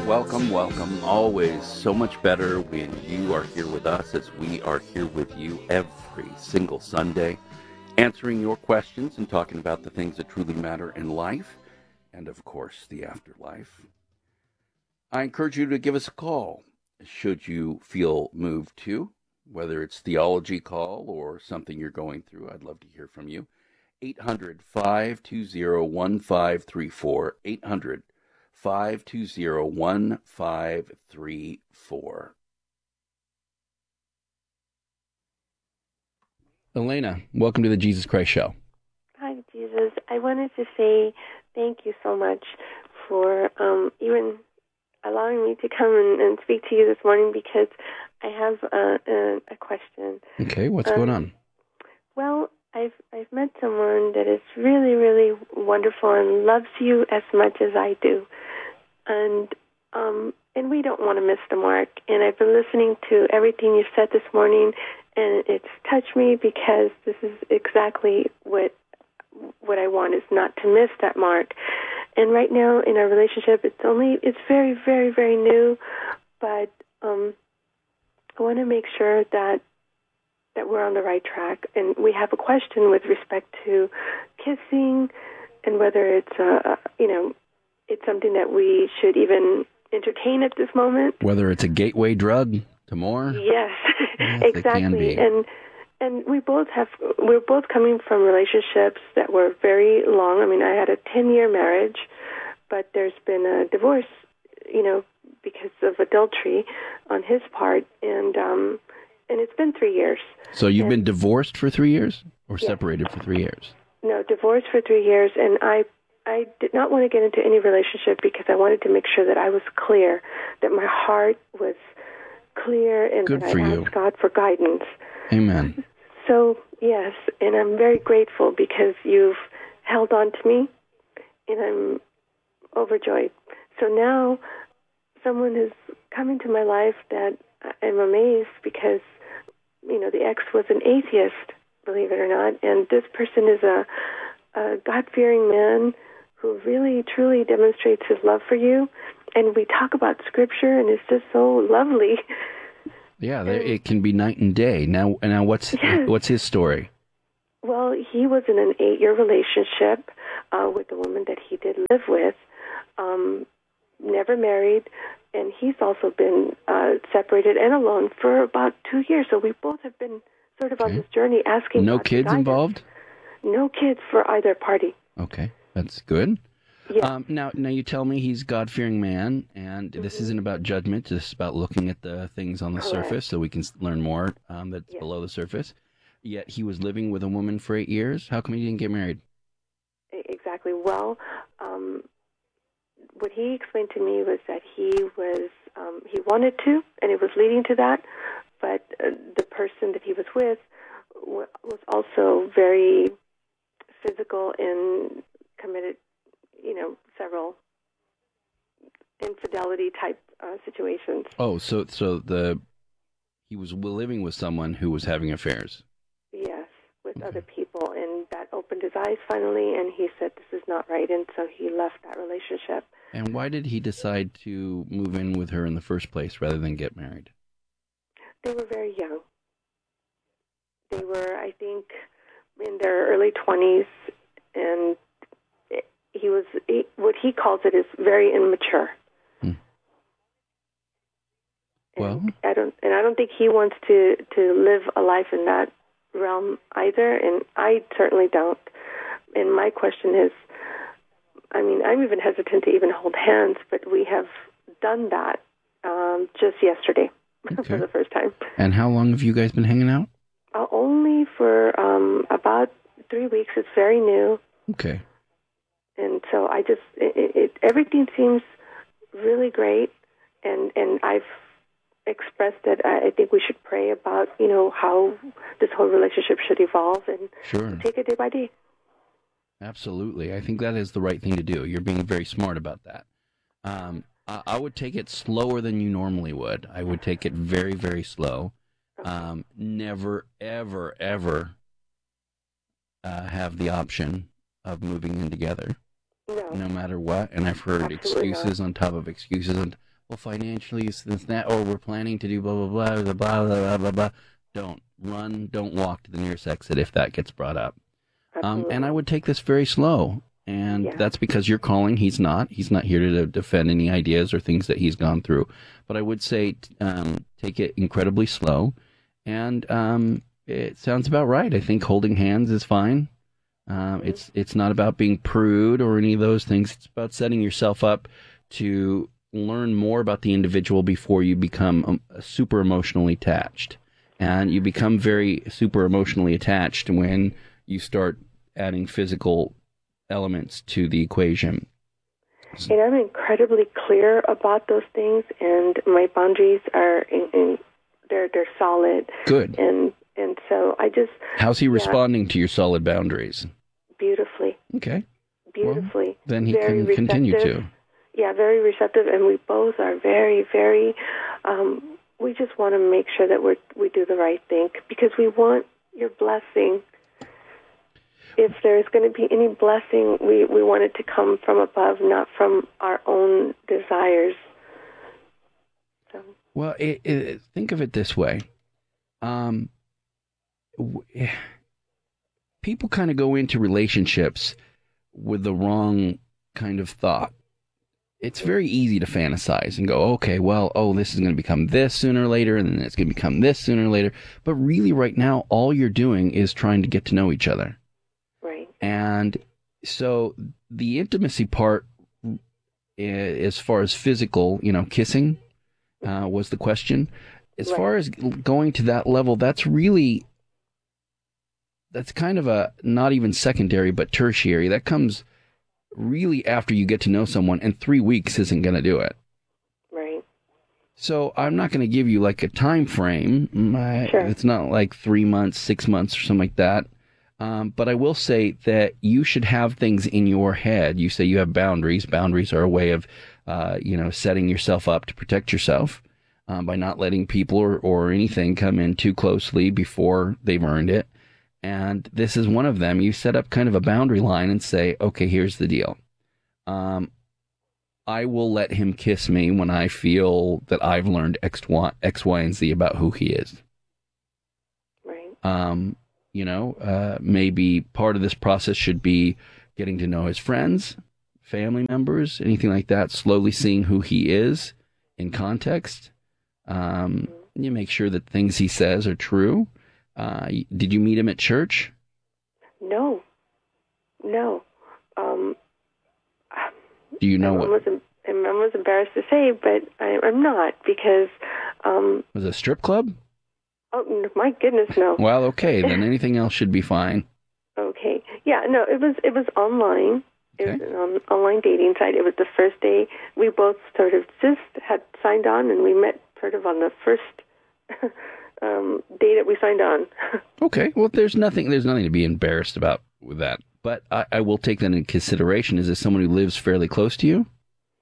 welcome, welcome. Always so much better when you are here with us as we are here with you every single Sunday, answering your questions and talking about the things that truly matter in life and, of course, the afterlife. I encourage you to give us a call should you feel moved to, whether it's theology call or something you're going through. I'd love to hear from you. 800-520-1534. 800-520-1534. Elena, welcome to the Jesus Christ Show. Hi, Jesus. I wanted to say thank you so much for even allowing me to come and speak to you this morning, because I have a question. Okay, what's going on? Well, I've met someone that is really, really wonderful and loves you as much as I do, and we don't want to miss the mark. And I've been listening to everything you said this morning, and it's touched me, because this is exactly what I want, is not to miss that mark. And right now in our relationship, it's very, very, very new, but I want to make sure that we're on the right track. And we have a question with respect to kissing, and whether it's it's something that we should even entertain at this moment. Whether it's a gateway drug to more? Yes, yes exactly. And we're both coming from relationships that were very long. I mean, I had a 10-year marriage, but there's been a divorce, because of adultery on his part, and it's been 3 years. So you've been divorced for 3 years, or separated for 3 years? No, divorced for 3 years, and I did not want to get into any relationship because I wanted to make sure that I was clear, that my heart was clear, and Good that for I you. asked God for guidance. Amen. So, yes, and I'm very grateful because you've held on to me, and I'm overjoyed. So now someone has come into my life that I'm amazed, because, the ex was an atheist, believe it or not, and this person is a God-fearing man who really, truly demonstrates his love for you. And we talk about Scripture, and it's just so lovely. Yeah, it can be night and day. Now, what's his story? Well, he was in an 8-year relationship with a woman that he did live with, never married, and he's also been separated and alone for about 2 years. So we both have been sort of on this journey asking. No kids involved? No kids for either party. Okay, that's good. Yeah. Now you tell me he's a God-fearing man, and this isn't about judgment. This is about looking at the things on the surface, so we can learn more that's below the surface. Yet he was living with a woman for 8 years. How come he didn't get married? Exactly. Well, what he explained to me was that he wanted to, and it was leading to that, but the person that he was with was also very physical and committed, several infidelity type situations. Oh, so he was living with someone who was having affairs. Yes, with other people, and that opened his eyes finally, and he said this is not right, and so he left that relationship. And why did he decide to move in with her in the first place rather than get married? They were very young. They were, I think, in their early 20s, and what he calls it is very immature. Well, I don't think he wants to live a life in that realm either, and I certainly don't. And my question is, I'm even hesitant to even hold hands, but we have done that just yesterday for the first time. And how long have you guys been hanging out? Only for about 3 weeks. It's very new. Okay. And so I just, everything seems really great, and I've expressed that I think we should pray about, how this whole relationship should evolve, and take it day by day. Absolutely. I think that is the right thing to do. You're being very smart about that. I would take it slower than you normally would. I would take it very, very slow. Never, ever, ever have the option of moving in together. No. No matter what. And I've heard excuses on top of excuses. And well, financially, it's this, that, or we're planning to do blah, blah, blah, blah, blah, blah, blah, blah. Don't run, don't walk to the nearest exit if that gets brought up. And I would take this very slow. And that's because you're calling. He's not. He's not here to defend any ideas or things that he's gone through. But I would say take it incredibly slow. And it sounds about right. I think holding hands is fine. It's not about being prude or any of those things. It's about setting yourself up to learn more about the individual before you become super emotionally attached. And you become very super emotionally attached when you start adding physical elements to the equation. And I'm incredibly clear about those things, and my boundaries are they're solid. Good. And so I just... How's he responding to your solid boundaries? Beautifully. Okay. Beautifully. Well, then he can continue to. Yeah, very receptive, and we both are very, very... we just want to make sure that we do the right thing, because we want your blessing. If there's going to be any blessing, we want it to come from above, not from our own desires. So. Well, think of it this way. People kind of go into relationships with the wrong kind of thought. It's very easy to fantasize and go, okay, well, this is going to become this sooner or later, and then it's going to become this sooner or later. But really, right now, all you're doing is trying to get to know each other. Right. And so the intimacy part, as far as physical, kissing, was the question. As far as going to that level, that's kind of a not even secondary, but tertiary. That comes really after you get to know someone, and 3 weeks isn't going to do it. Right. So I'm not going to give you like a time frame. Sure. It's not like 3 months, 6 months, or something like that. But I will say that you should have things in your head. You say you have boundaries. Boundaries are a way of, setting yourself up to protect yourself by not letting people or anything come in too closely before they've earned it. And this is one of them. You set up kind of a boundary line and say, okay, here's the deal. I will let him kiss me when I feel that I've learned X, Y, and Z about who he is. Right. Maybe part of this process should be getting to know his friends, family members, anything like that, slowly seeing who he is in context. You make sure that things he says are true. Did you meet him at church? No. Do you know what? I was embarrassed to say, but I'm not, because... Was it a strip club? Oh, my goodness, no. Well, okay, then anything else should be fine. Okay. Yeah, no, it was online. It Okay. was an online dating site. It was the first day. We both sort of just had signed on, and we met sort of on the first day that we signed on. Okay, well, there's nothing to be embarrassed about with that. But I will take that into consideration. Is this someone who lives fairly close to you?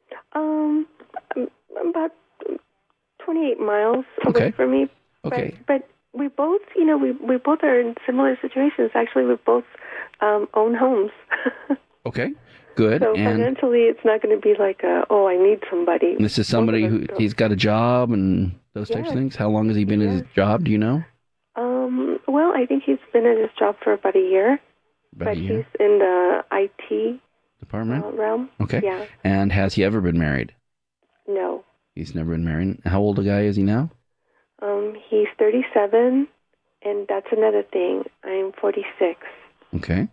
About 28 miles away from me. Okay. But we both, we both are in similar situations. Actually, we both own homes. Okay, good. So and financially, it's not going to be like, I need somebody. this is somebody who he's got a job and those types of things. How long has he been at his job? Do you know? Well, I think he's been at his job for about a year. About a year? He's in the IT department realm. Okay. Yeah. And has he ever been married? No. He's never been married. How old a guy is he now? He's 37, and that's another thing. I'm 46. Okay.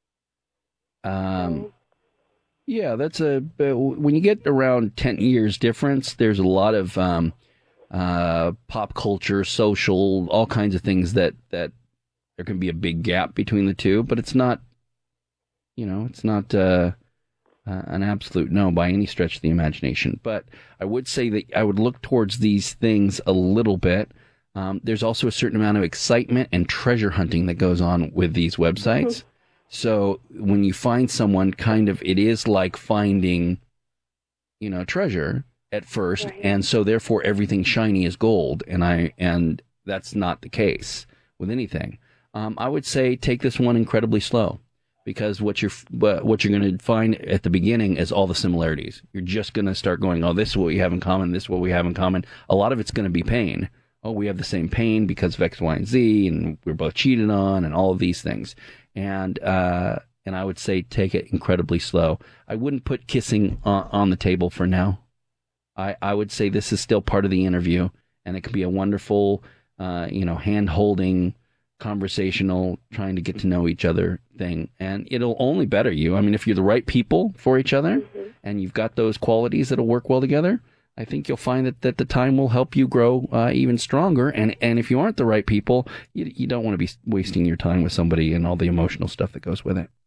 Yeah, that's when you get around 10 years difference, there's a lot of pop culture, social, all kinds of things that there can be a big gap between the two, but it's not, it's not an absolute no by any stretch of the imagination. But I would say that I would look towards these things a little bit. There's also a certain amount of excitement and treasure hunting that goes on with these websites. Mm-hmm. So when you find someone, it is like finding, treasure at first. Right. And so therefore everything shiny is gold. And that's not the case with anything. I would say take this one incredibly slow, because what you're going to find at the beginning is all the similarities. You're just going to start going, oh, this is what we have in common. This is what we have in common. A lot of it's going to be pain. Oh, we have the same pain because of X, Y, and Z, and we're both cheated on, and all of these things. And I would say take it incredibly slow. I wouldn't put kissing on the table for now. I would say this is still part of the interview, and it could be a wonderful, hand-holding, conversational, trying to get to know each other thing. And it'll only better you. I mean, if you're the right people for each other, and you've got those qualities that'll work well together, I think you'll find that the time will help you grow even stronger. And if you aren't the right people, you don't want to be wasting your time with somebody and all the emotional stuff that goes with it.